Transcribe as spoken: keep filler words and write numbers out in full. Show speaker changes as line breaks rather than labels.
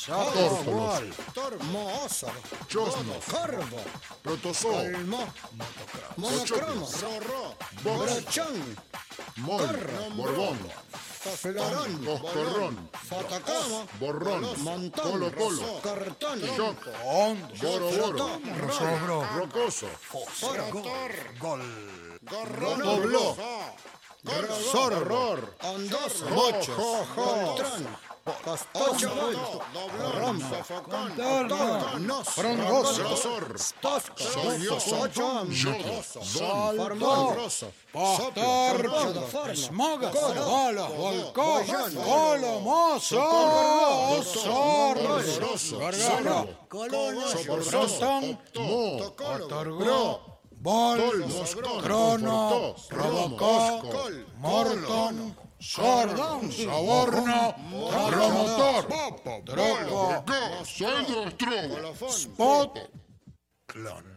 Tórtolos,
Moósor,
Chosnos,
Corvo,
Protozoo,
Olmo, Monocromo, Brochón,
Mol, Borbón,
Florón,
Coscorrón,
Fotocamo,
Borrón,
Montón,
Colo Colo,
Cortón,
Choc, Boro Boro, Rocoso, Dobló, Zorro,
Ondoso,
Mocho,
Coltrón, Costocho, Rompo, Nos,
Frondoso,
Tosco,
Soñoso,
Ocho,
Yodo, Don,
Formol,
Rosso,
Pastor,
Forno,
Smoga,
Codo,
Bala, Volcó,
Bollón,
Colo, Mozo, Zorro,
Rosso,
Gargano,
Colono,
Rostón,
Mo,
Otorgó, Bol,
Moscón,
Crono,
Confortó,
Robocó, Morton, Sordón, Saborno, Promotor, Tropo,
Soy Strobo,
Spot, Clon.